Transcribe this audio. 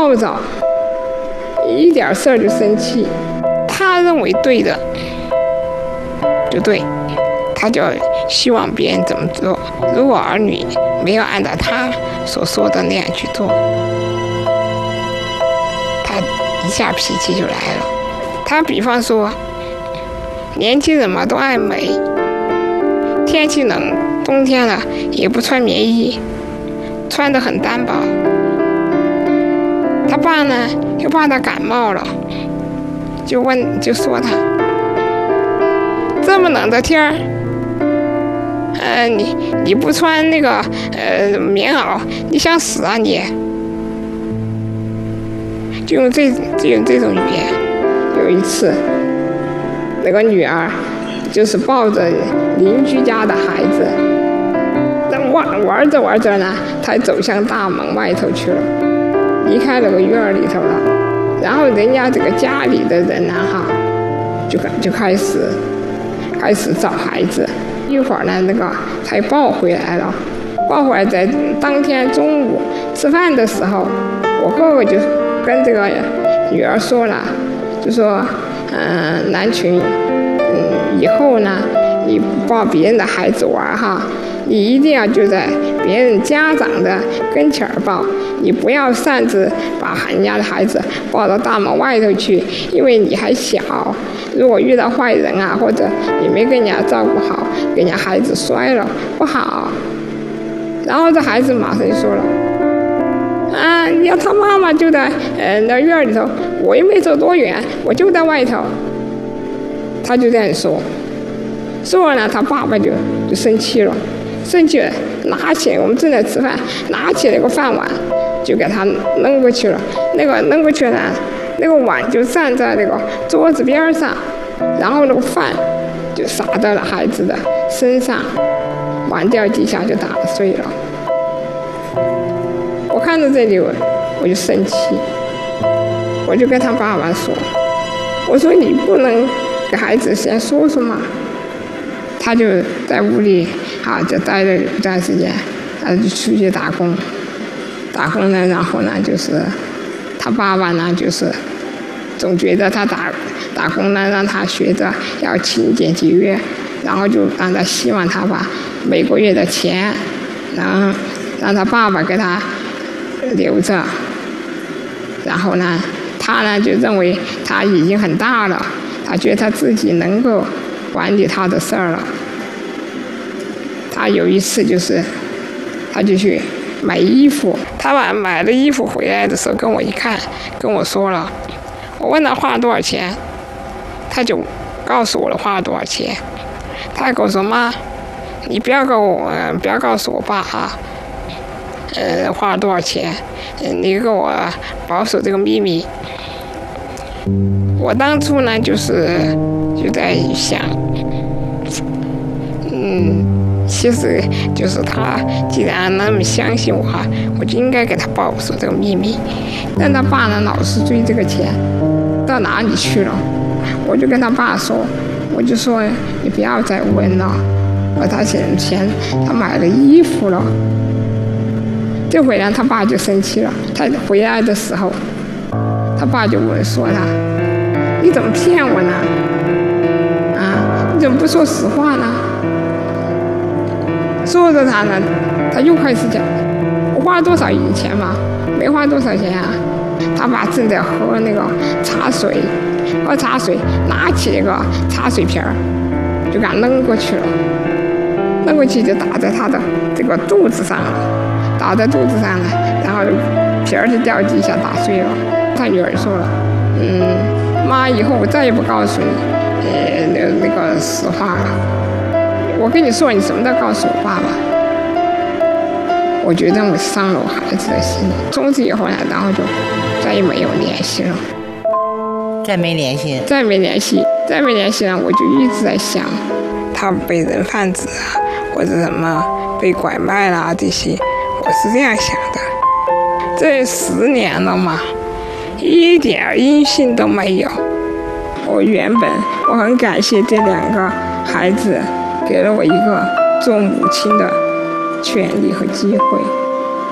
暴躁，一点事儿就生气。他认为对的就对，他就希望别人怎么做。如果儿女没有按照他所说的那样去做，他一下脾气就来了。他比方说，年轻人嘛都爱美，天气冷，冬天了也不穿棉衣，穿得很单薄。他爸呢就怕他感冒了，就说他这么冷的天儿，你不穿那个棉袄，你想死啊你？就用这种语言。有一次，那个女儿就是抱着邻居家的孩子，玩着呢，她走向大门外头去了，离开那个院里头了。然后人家这个家里的人呢，就开始找孩子。一会儿呢，那个才抱回来了。抱回来在当天中午吃饭的时候，我哥哥就跟这个女儿说了，就说，南群，以后呢，你抱别人的孩子玩哈，你一定要就在别人家长的跟前儿抱，你不要擅自把人家的孩子抱到大门外头去，因为你还小，如果遇到坏人啊，或者你没跟人家照顾好，给人家孩子摔了不好。然后这孩子马上就说了，要他妈妈就在那院里头，我也没走多远，我就在外头。他就这样说完了，他爸爸就生气了，拿起我们正在吃饭，拿起那个饭碗就给他扔过去了。那个扔过去呢，那个碗就站在那个桌子边上，然后那个饭就洒到了孩子的身上，碗掉地下就打碎了。我看到这里我就生气，我就跟他爸爸说，我说你不能给孩子先说嘛。他就在屋里就待了一段时间，他就出去打工呢，然后呢就是他爸爸呢就是总觉得他打工呢让他学着要勤俭节约，然后就让他希望他把每个月的钱，然后让他爸爸给他留着。然后呢他呢就认为他已经很大了，他觉得他自己能够管理他的事儿了。他有一次他就去买衣服，他买了衣服回来的时候跟我一看，跟我说了，我问他花了多少钱，他就告诉我了花了多少钱。他还跟我说，妈，你不要告诉我爸花了多少钱，你给我保守这个秘密。我当初呢就在想，其实就是他既然那么相信我，我就应该给他保守这个秘密。但他爸呢老是追这个钱，到哪里去了？我就跟他爸说，我就说你不要再问了，他钱他买了衣服了。这回呢他爸就生气了，他回来的时候，他爸就说他，你怎么骗我呢？你怎么不说实话呢？说着他呢，他又开始讲，我花了多少钱嘛？没花多少钱啊。他爸正在喝那个茶水，拿起那个茶水瓶儿，就给他扔过去了，扔过去就打在他的这个肚子上了，然后瓶儿就掉地下打碎了。他女儿说了，妈，以后我再也不告诉你，那个实话了。我跟你说，你什么都告诉我爸爸。我觉得我伤了我孩子的心。从此以后呢，然后就再也没有联系了。 再没联系呢，我就一直在想，他被人贩子啊，或者什么被拐卖啦这些，我是这样想的。这10年了嘛，一点音信都没有。我很感谢这2个孩子，给了我一个做母亲的权利和机会。